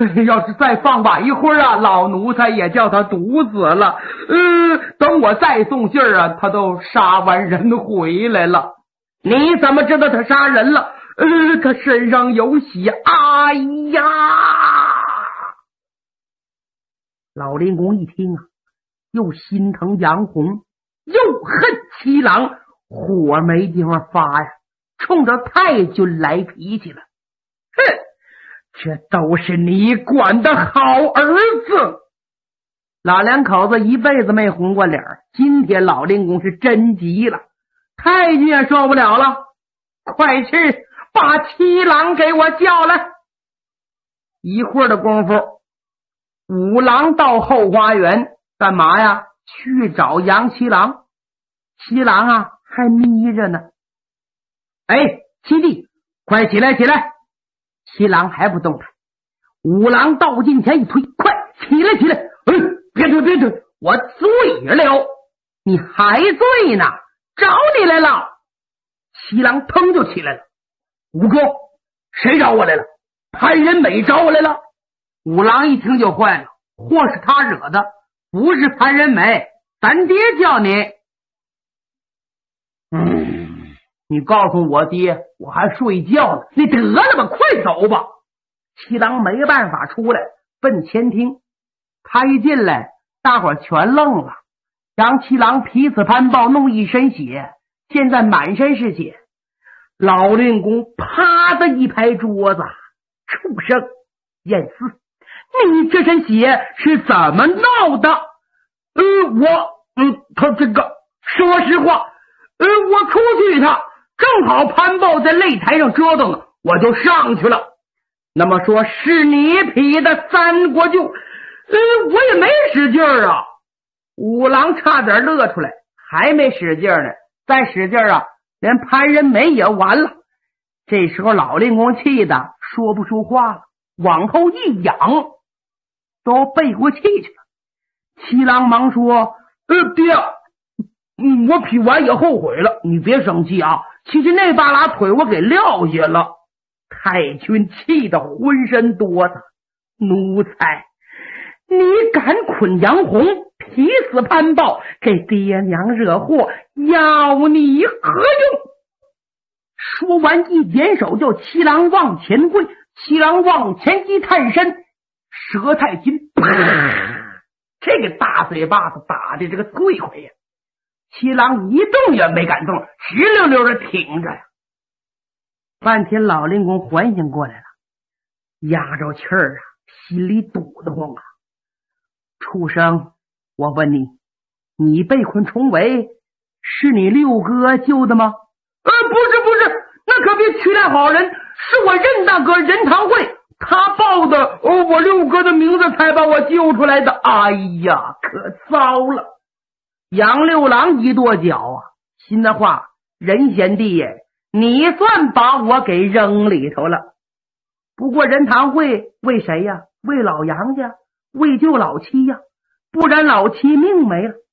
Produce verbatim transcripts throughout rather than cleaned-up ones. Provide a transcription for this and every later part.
要是再放晚一会儿啊，老奴才也叫他毒死了。呃，等我再送信儿啊，他都杀完人回来了。你怎么知道他杀人了？呃，他身上有血。哎呀！老令公一听啊，又心疼杨红，又恨七郎，火没地方发呀，冲着太君来脾气了。哼！这都是你管的好儿子。老两口子一辈子没红过脸，今天老令公是真急了。太君也受不了了，快去把七郎给我叫来。一会儿的功夫，五郎到后花园干嘛呀？去找杨七郎。七郎啊还眯着呢。哎，七弟，快起来起来！七郎还不动弹。五郎到近前一推，快起来起来！嗯，别推别推，我醉了。你还醉呢？找你来了。七郎腾就起来了。五哥，谁找我来了？潘仁美找我来了。五郎一听就坏了，祸是他惹的，不是潘仁美，咱爹叫你。嗯，你告诉我爹，我还睡觉呢。你得了吧，快走吧。七郎没办法出来，奔前厅。他一进来，大伙儿全愣了。杨七郎劈死潘豹，弄一身血，现在满身是血。老令公啪的一拍桌子，畜生验尸，你这身血是怎么闹的？呃，我，嗯，他这个，说实话，呃，我出去一趟，正好潘豹在擂台上折腾呢，我就上去了。那么说是你劈的三国舅？呃，我也没使劲儿啊。五郎差点乐出来，还没使劲呢，再使劲啊，连潘仁美也完了。这时候老令公气的说不出话了，往后一仰，都背过气去了。七郎忙说：“呃，爹，嗯，我劈完也后悔了，你别生气啊。其实那半拉腿我给撂下了。”太君气得浑身哆嗦，奴才，你敢捆杨红，劈死潘豹，给爹娘惹祸，要你何用？说完一点手，叫七郎往前跪。七郎往前一探身，佘太君啪，这个大嘴巴子打的这个最快呀！七郎一动也没敢动，直溜溜的挺着呀。半天老令公缓醒过来了，压着气儿啊，心里堵得慌啊。畜生，我问你，你被困重围，是你六哥救的吗？呃，不是不是，那可别屈赖好人，是我任大哥任堂会，他报的、哦、我六哥的名字才把我救出来的。哎呀，可糟了！杨六郎一跺脚啊，心的话，任贤弟耶，你算把我给扔里头了。不过任堂会为谁呀？为老杨家，为救老七呀，不然老七命没了。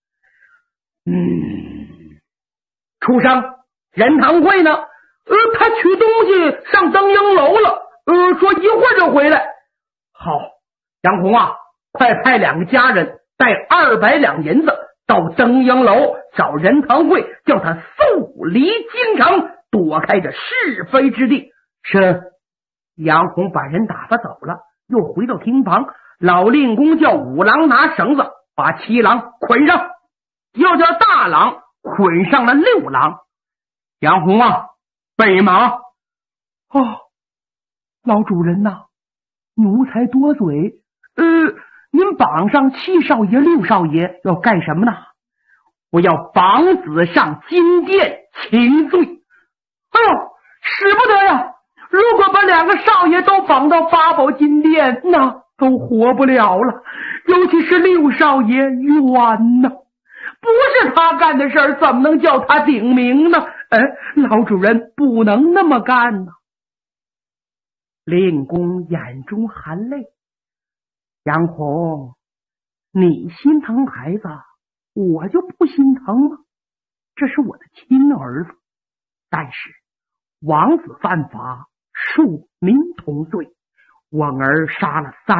嗯，畜生，任堂会呢？呃，他取东西上登英楼了，呃，说一会儿就回来。好，杨红啊，快派两个家人带二百两银子到登英楼找任堂会，叫他速离京城，躲开这是非之地。是。杨红把人打发走了，又回到厅房。老令公叫五郎拿绳子把七郎捆上，又叫大郎捆上了六郎。杨红啊，备马。哦，老主人呐、啊，奴才多嘴。呃，您绑上七少爷、六少爷要干什么呢？我要绑子上金殿请罪。哎呦，使不得呀！如果把两个少爷都绑到八宝金殿，那都活不了了。尤其是六少爷冤呐，不是他干的事儿，怎么能叫他顶名呢？哎，老主人不能那么干呢。令公眼中含泪，杨红，你心疼孩子，我就不心疼吗？这是我的亲儿子，但是王子犯法，庶民同罪，我儿杀了三